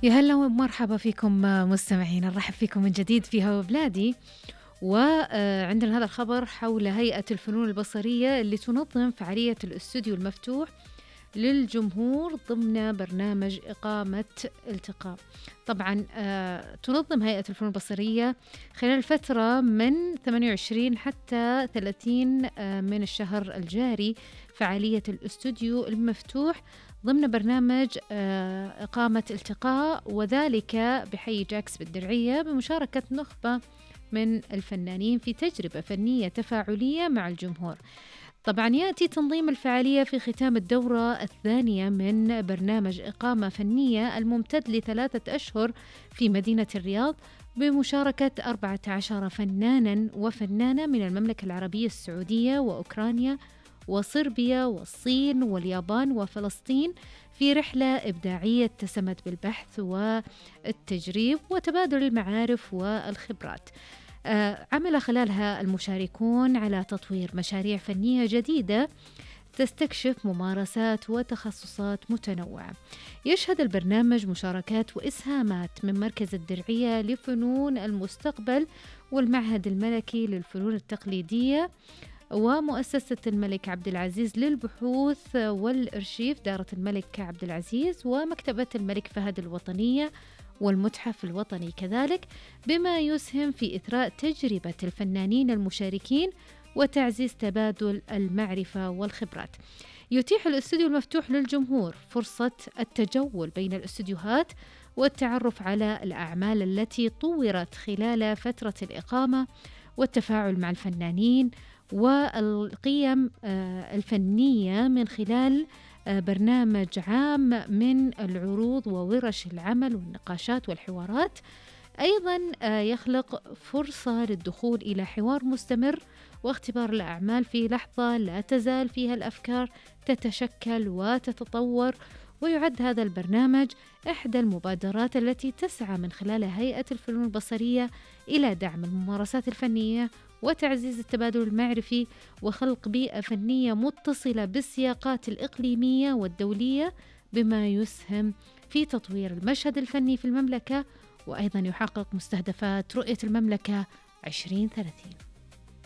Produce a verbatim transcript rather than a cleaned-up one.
يا هلا ومرحبا فيكم مستمعين، نرحب فيكم من جديد في هوا بلادي. وعندنا هذا الخبر حول هيئة الفنون البصرية اللي تنظم فعالية الاستوديو المفتوح للجمهور ضمن برنامج إقامة التقاء. طبعا آه، تنظم هيئة الفنون البصرية خلال الفترة من ثمانية وعشرين حتى ثلاثين آه، من الشهر الجاري فعالية الاستوديو المفتوح ضمن برنامج آه، إقامة التقاء، وذلك بحي جاكس بالدرعية بمشاركة نخبة من الفنانين في تجربة فنية تفاعلية مع الجمهور. طبعا يأتي تنظيم الفعالية في ختام الدورة الثانية من برنامج إقامة فنية الممتد لثلاثة أشهر في مدينة الرياض بمشاركة أربعة عشر فنانا وفنانة من المملكة العربية السعودية وأوكرانيا وصربيا والصين واليابان وفلسطين في رحلة إبداعية اتسمت بالبحث والتجريب وتبادل المعارف والخبرات. آه، عمل خلالها المشاركون على تطوير مشاريع فنية جديدة تستكشف ممارسات وتخصصات متنوعة. يشهد البرنامج مشاركات وإسهامات من مركز الدرعية لفنون المستقبل والمعهد الملكي للفنون التقليدية ومؤسسة الملك عبد العزيز للبحوث والإرشيف دارة الملك عبد العزيز ومكتبة الملك فهد الوطنية والمتحف الوطني كذلك، بما يسهم في إثراء تجربة الفنانين المشاركين وتعزيز تبادل المعرفة والخبرات. يتيح الاستوديو المفتوح للجمهور فرصة التجول بين الاستوديوهات والتعرف على الأعمال التي طورت خلال فترة الإقامة والتفاعل مع الفنانين والقيم الفنية من خلال برنامج عام من العروض وورش العمل والنقاشات والحوارات. أيضا يخلق فرصة للدخول إلى حوار مستمر واختبار الأعمال في لحظة لا تزال فيها الأفكار تتشكل وتتطور. ويعد هذا البرنامج إحدى المبادرات التي تسعى من خلال هيئة الفنون البصرية إلى دعم الممارسات الفنية وتعزيز التبادل المعرفي وخلق بيئة فنية متصلة بالسياقات الإقليمية والدولية، بما يسهم في تطوير المشهد الفني في المملكة وأيضا يحقق مستهدفات رؤية المملكة عشرين ثلاثين.